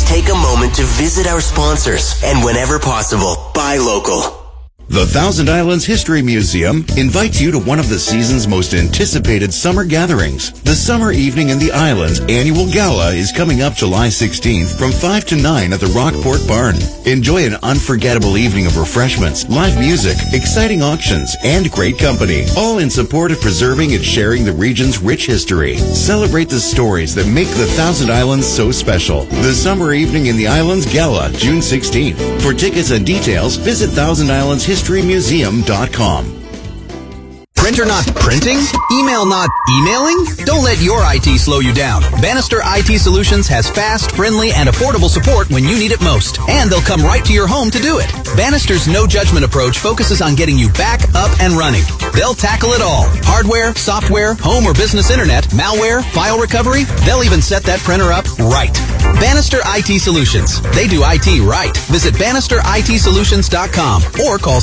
please take a moment to visit our sponsors and whenever possible, buy local. The Thousand Islands History Museum invites you to one of the season's most anticipated summer gatherings. The Summer Evening in the Islands annual gala is coming up July 16th from 5 to 9 at the Rockport Barn. Enjoy an unforgettable evening of refreshments, live music, exciting auctions, and great company, all in support of preserving and sharing the region's rich history. Celebrate the stories that make the Thousand Islands so special. The Summer Evening in the Islands Gala, June 16th. For tickets and details, visit ThousandIslandsHistoryMuseum.com. Printer not printing? Email not emailing? Don't let your IT slow you down. Bannister IT Solutions has fast, friendly, and affordable support when you need it most. And they'll come right to your home to do it. Bannister's no-judgment approach focuses on getting you back, up, and running. They'll tackle it all. Hardware, software, home or business internet, malware, file recovery. They'll even set that printer up right. Bannister IT Solutions. They do IT right. Visit BannisterITSolutions.com or call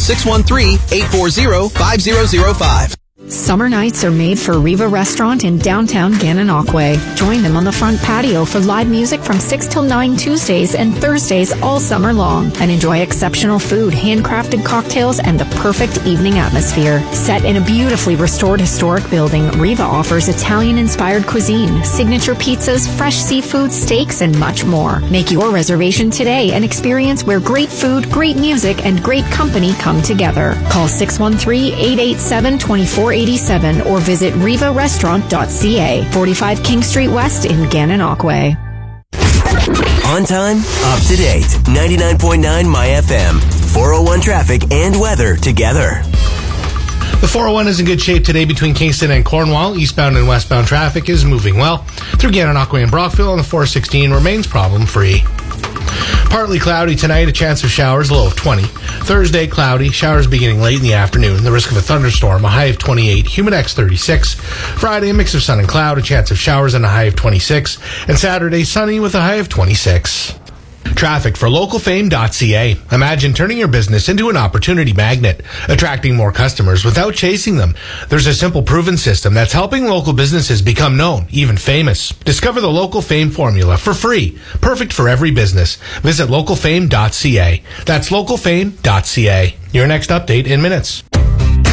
613-840-5005. Summer nights are made for Riva Restaurant in downtown Gananoque. Join them on the front patio for live music from 6 till 9 Tuesdays and Thursdays all summer long. And enjoy exceptional food, handcrafted cocktails, and the perfect evening atmosphere. Set in a beautifully restored historic building, Riva offers Italian-inspired cuisine, signature pizzas, fresh seafood, steaks, and much more. Make your reservation today and experience where great food, great music, and great company come together. Call 613-887-2487 or visit rivarestaurant.ca, 45 King Street West in Gananoque. On time, up to date. 99.9 My FM. 401 traffic and weather together. The 401 is in good shape today between Kingston and Cornwall. Eastbound and westbound traffic is moving well. Through Gananoque and Brockville, and the 416 remains problem-free. Partly cloudy tonight, a chance of showers, a low of 20. Thursday, cloudy, showers beginning late in the afternoon. The risk of a thunderstorm, a high of 28. Humidex 36. Friday, a mix of sun and cloud, a chance of showers and a high of 26. And Saturday, sunny with a high of 26. Traffic for localfame.ca. Imagine turning your business into an opportunity magnet, attracting more customers without chasing them. There's a simple proven system that's helping local businesses become known, even famous. Discover the Local Fame formula for free, perfect for every business. Visit localfame.ca. That's localfame.ca. Your next update in minutes.